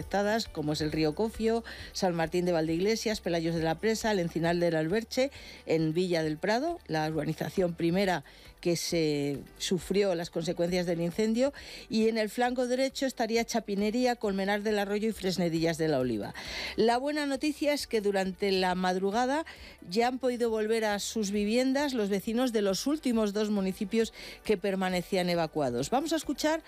afectadas, como es el río Cofio, San Martín de Valdeiglesias, Pelayos de la Presa, el Encinal del Alberche, en Villa del Prado, la urbanización primera que se sufrió las consecuencias del incendio, y en el flanco derecho estaría Chapinería, Colmenar del Arroyo y Fresnedillas de la Oliva. La buena noticia es que durante la madrugada ya han podido volver a sus viviendas los vecinos de los últimos 2 municipios que permanecían evacuados. Vamos a escuchar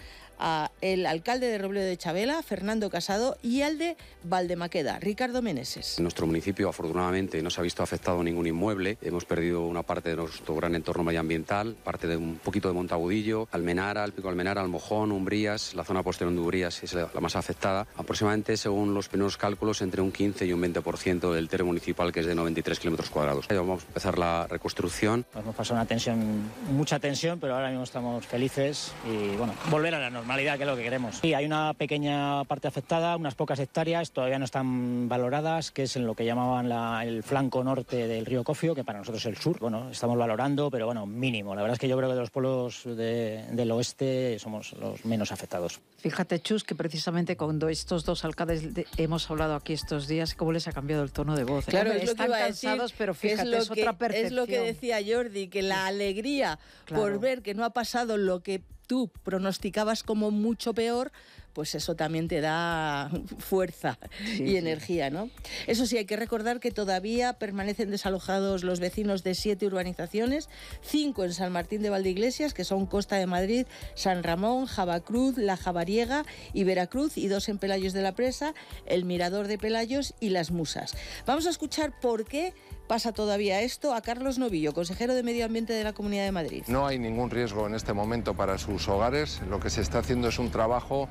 al alcalde de Robledo de Chavela, Fernando Casado, y al de Valdemaqueda, Ricardo Meneses. En nuestro municipio, afortunadamente, no se ha visto afectado ningún inmueble. Hemos perdido una parte de nuestro gran entorno medioambiental, parte de un poquito de Monteagudillo, Almenara, el Pico Almenara, Almojón, Umbrías, la zona posterior de Umbrías es la más afectada. Aproximadamente, según los primeros cálculos, entre un 15 y un 20% del territorio municipal, que es de 93 kilómetros cuadrados. Vamos a empezar la reconstrucción. Hemos pasado una tensión, mucha tensión, pero ahora mismo estamos felices y, bueno, volver a la normalidad, que es lo que queremos. Sí, hay una pequeña parte afectada, unas pocas hectáreas, todavía no están valoradas, que es en lo que llamaban el flanco norte del río Cofio, que para nosotros es el sur. Bueno, estamos valorando, pero bueno, mínimo. La verdad es que yo creo que de los pueblos del oeste somos los menos afectados. Fíjate, Chus, que precisamente cuando estos 2 alcaldes hemos hablado aquí estos días, cómo les ha cambiado el tono de voz. Claro, es están lo que iba a cansados, decir, pero fíjate, es otra percepción. Es lo que decía Jordi, que la alegría por ver que no ha pasado lo que tú pronosticabas como mucho peor, pues eso también te da fuerza y energía, ¿no? Eso sí, hay que recordar que todavía permanecen desalojados los vecinos de 7 urbanizaciones, 5 en San Martín de Valdeiglesias, que son Costa de Madrid, San Ramón, Javacruz, La Javariega y Veracruz, y 2 en Pelayos de la Presa, el Mirador de Pelayos y Las Musas. Vamos a escuchar por qué pasa todavía esto a Carlos Novillo, consejero de Medio Ambiente de la Comunidad de Madrid. No hay ningún riesgo en este momento para sus hogares. Lo que se está haciendo es un trabajo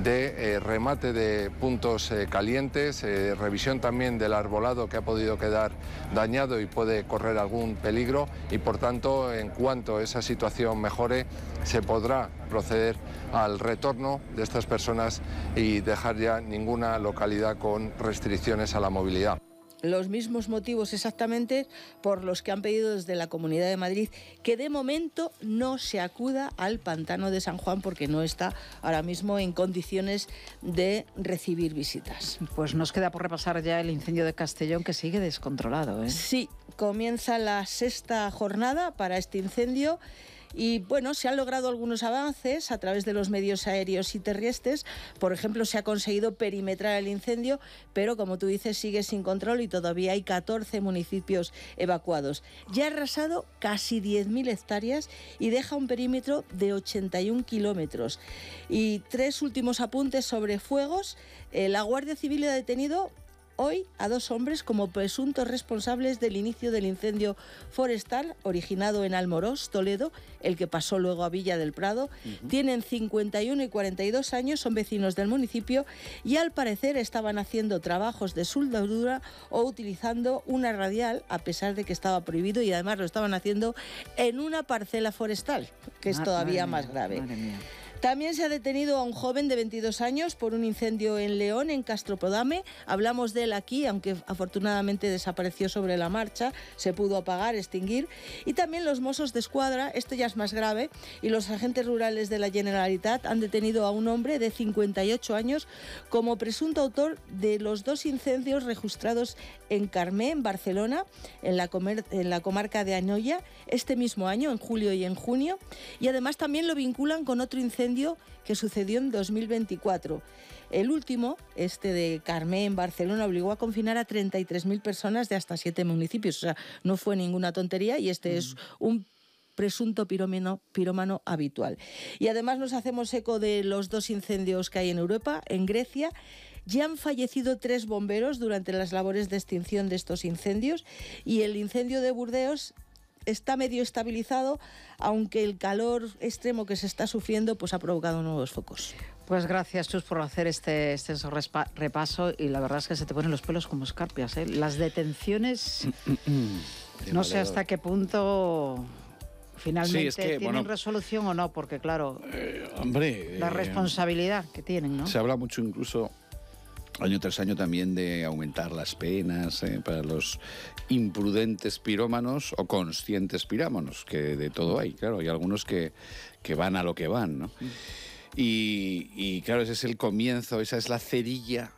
de remate de puntos calientes, revisión también del arbolado que ha podido quedar dañado y puede correr algún peligro, y por tanto, en cuanto esa situación mejore, se podrá proceder al retorno de estas personas y dejar ya ninguna localidad con restricciones a la movilidad. Los mismos motivos exactamente por los que han pedido desde la Comunidad de Madrid que de momento no se acuda al pantano de San Juan, porque no está ahora mismo en condiciones de recibir visitas. Pues nos queda por repasar ya el incendio de Castellón, que sigue descontrolado, ¿eh? Sí, comienza la 6ª jornada para este incendio. Y bueno, se han logrado algunos avances a través de los medios aéreos y terrestres. Por ejemplo, se ha conseguido perimetrar el incendio, pero como tú dices, sigue sin control y todavía hay 14 municipios evacuados. Ya ha arrasado casi 10.000 hectáreas y deja un perímetro de 81 kilómetros. Y 3 últimos apuntes sobre fuegos. La Guardia Civil ha detenido hoy a 2 hombres como presuntos responsables del inicio del incendio forestal originado en Almorós, Toledo, el que pasó luego a Villa del Prado. Tienen 51 y 42 años, son vecinos del municipio y al parecer estaban haciendo trabajos de soldadura o utilizando una radial, a pesar de que estaba prohibido, y además lo estaban haciendo en una parcela forestal, que es todavía más grave. También se ha detenido a un joven de 22 años por un incendio en León, en Castropodame. Hablamos de él aquí, aunque afortunadamente desapareció sobre la marcha, se pudo apagar, extinguir. Y también los Mossos de Escuadra, esto ya es más grave, y los agentes rurales de la Generalitat han detenido a un hombre de 58 años como presunto autor de los 2 incendios registrados en Carmé, en Barcelona, en la comarca de Anoia, este mismo año, en julio y en junio. Y además también lo vinculan con otro incendio que sucedió en 2024. El último, este de Carmé en Barcelona, obligó a confinar a 33.000 personas de hasta 7 municipios. O sea, no fue ninguna tontería, y este es un presunto pirómano habitual. Y además nos hacemos eco de los 2 incendios que hay en Europa. En Grecia ya han fallecido 3 bomberos durante las labores de extinción de estos incendios, y el incendio de Burdeos está medio estabilizado, aunque el calor extremo que se está sufriendo pues ha provocado nuevos focos. Pues gracias, Chus, por hacer este repaso, y la verdad es que se te ponen los pelos como escarpias, ¿eh? Las detenciones, no sé hasta qué punto finalmente sí, es que, tienen resolución o no, porque claro, la responsabilidad que tienen, ¿no? Se habla mucho incluso año tras año también de aumentar las penas para los imprudentes pirómanos o conscientes pirómanos, que de todo hay, claro, hay algunos que van a lo que van, ¿no? Y claro, ese es el comienzo, esa es la cerilla